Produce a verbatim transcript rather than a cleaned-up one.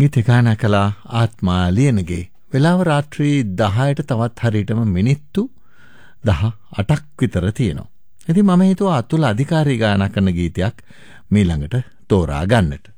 ගීත ගායනා කළා ආත්මා ලියනගේ. වෙලාව රාත්‍රී දහයට තවත් හරියටම මිනිත්තු දහ අටක් විතර තියෙනවා. ඉතින් මම හිතුවා අතුල අධිකාරී ගායනා කරන ගීතයක් මීළඟට තෝරා ගන්නට.